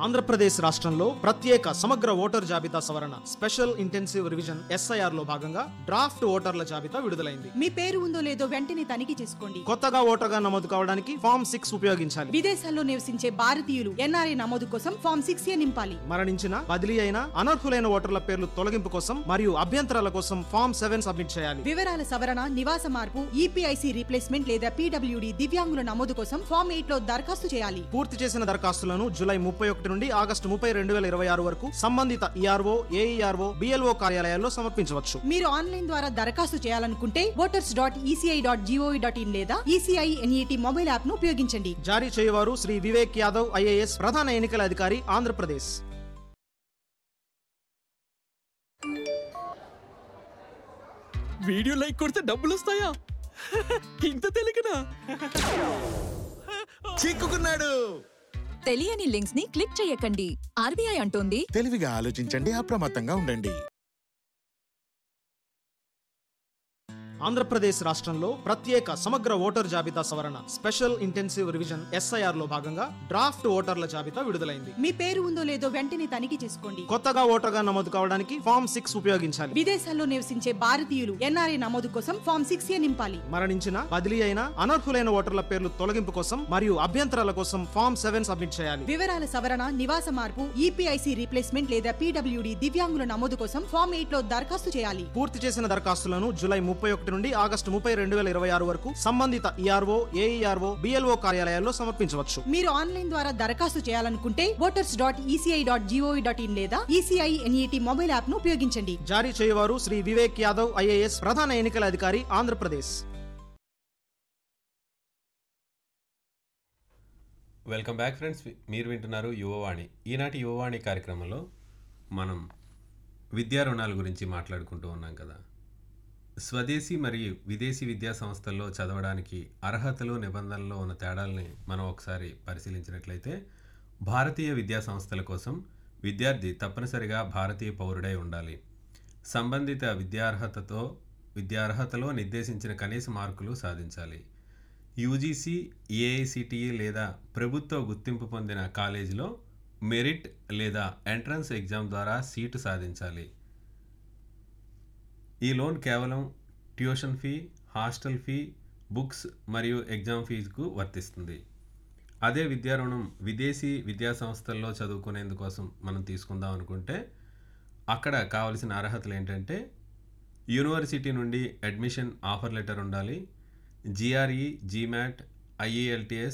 ఆంధ్రప్రదేశ్ రాష్ట్రంలో ప్రత్యేక సమగ్ర ఓటర్ జాబితా సవరణ స్పెషల్ ఇంటెన్సివ్ రివిజన్ ఎస్ఐఆర్ లో భాగంగా డ్రాఫ్ట్ ఓటర్ల జాబితా విడుదలైంది. మీ పేరు ఉందో లేదో వెంటనే తనిఖీ చేసుకోండి. కొత్తగా ఓటర్గా నమోదు కావడానికి ఫామ్ 6 ఉపయోగించాలి. విదేశాల్లో నివసించే భారతీయులు ఎన్ఆర్ఐ నమోదు కోసం ఫామ్ 6A నింపాలి. మరణించిన, బదిలీ అయిన అనర్హులైన ఓటర్ల పేర్లు తొలగింపు కోసం మరియు అభ్యంతరాల కోసం ఫామ్ 7 సబ్మిట్ చేయాలి. వివరాల సవరణ, నివాస మార్పు, ఈపీఐసి రీప్లేస్మెంట్ లేదా పీడబ్ల్యూడి దివ్యాంగుల నమోదు కోసం ఫామ్ 8 లో దరఖాస్తు చేయాలి. పూర్తి చేసిన దరఖాస్తులను జూలై 31 నుండి ఆగస్టు 30, 2026 వరకు సంబంధిత ఈఆర్ఓ, ఏఈఆర్ఓ, బిఎల్ఓ కార్యాలయాల్లో సమర్పించవచ్చు. మీరు ఆన్లైన్ ద్వారా దరఖాస్తు చేయాలనుకుంటే voters.eci.gov.in లేదా ఈసీఐ ఎన్ఈటీ మొబైల్ యాప్ ను ఉపయోగించండి. జారీ చేయవారు శ్రీ వివేక్ యాదవ్ ఐఏఎస్, ప్రధాన ఎన్నికల అధికారి, ఆంధ్రప్రదేశ్. వీడియో లైక్ కొడితే డబ్బులు వస్తాయా? ఇంత తెలియకనా? చిక్కుకున్నాడు. తెలియని లింక్స్ ని క్లిక్ చేయకండి. ఆర్బీఐ అంటోంది, తెలివిగా ఆలోచించండి, అప్రమత్తంగా ఉండండి. ఆంధ్రప్రదేశ్ రాష్ట్రంలో ప్రత్యేక సమగ్ర ఓటర్ జాబితా సవరణ స్పెషల్ ఇంటెన్సివ్ రివిజన్ ఎస్ఐఆర్ లో భాగంగా డ్రాఫ్ట్ ఓటర్ల జాబితా విడుదలైంది. మీ పేరు ఉందో లేదో వెంటనే తనిఖీ చేసుకోండి. కొత్తగా ఓటర్గా నమోదు కావడానికి ఫామ్ 6 ఉపయోగించాలి. విదేశాల్లో నివసించే భారతీయులు ఎన్ఆర్ఐ నమోదు కోసం ఫామ్ 6A నింపాలి. మరణించిన, బదిలీ అయిన అనర్హులైన ఓటర్ల పేర్లు తొలగింపు కోసం మరియు అభ్యంతరాల కోసం ఫామ్ 7 సబ్మిట్ చేయాలి. వివరాల సవరణ, నివాస మార్పు, ఈపీఐసి రీప్లేస్మెంట్ లేదా పీడబ్ల్యూడి దివ్యాంగుల నమోదు కోసం ఫామ్ 8 లో దరఖాస్తు చేయాలి. పూర్తి చేసిన దరఖాస్తులను జూలై 31 నుండి ఆగస్టు 30, 2026 వరకు సంబంధిత ఈఆర్ఓ, ఏఈఆర్ఓ, బిఎల్ఓ కార్యాలయాల్లో సమర్పించవచ్చు. మీరు ఆన్లైన్ ద్వారా దరఖాస్తు చేయాలనుకుంటే voters.eci.gov.in లేదా ఈసీఐ ఎన్ఈటీ మొబైల్ యాప్ ను ఉపయోగించండి. జారీ చేయవారు శ్రీ వివేక్ యాదవ్ ఐఏఎస్, ప్రధాన ఎన్నికల అధికారి, ఆంధ్రప్రదేశ్. Welcome back friends. మీరు వింటున్నారు యువవాణి. ఈనాటి యువవాణి కార్యక్రమంలో మనం విద్యా రుణాల గురించి మాట్లాడుకుంటూ ఉన్నాం కదా. స్వదేశీ మరియు విదేశీ విద్యా సంస్థల్లో చదవడానికి అర్హతలు, నిబంధనల్లో ఉన్న తేడాలని మనం ఒకసారి పరిశీలించినట్లయితే, భారతీయ విద్యా సంస్థల కోసం విద్యార్థి తప్పనిసరిగా భారతీయ పౌరుడై ఉండాలి. సంబంధిత విద్యార్హతలో నిర్దేశించిన కనీస మార్కులు సాధించాలి. యూజీసీ, ఏఐసిటిఈ లేదా ప్రభుత్వ గుర్తింపు పొందిన కాలేజీలో మెరిట్ లేదా ఎంట్రన్స్ ఎగ్జామ్ ద్వారా సీటు సాధించాలి. ఈ లోన్ కేవలం tuition fee, hostel fee, books మరియు ఎగ్జామ్ ఫీజుకు వర్తిస్తుంది. అదే విద్యా రుణం విదేశీ విద్యా సంస్థల్లో చదువుకునేందుకోసం మనం తీసుకుందాం అనుకుంటే, అక్కడ కావలసిన అర్హతలు ఏంటంటే, యూనివర్సిటీ నుండి అడ్మిషన్ ఆఫర్ లెటర్ ఉండాలి, జిఆర్ఈ, జీమాట్, ఐఈఎల్టీఎస్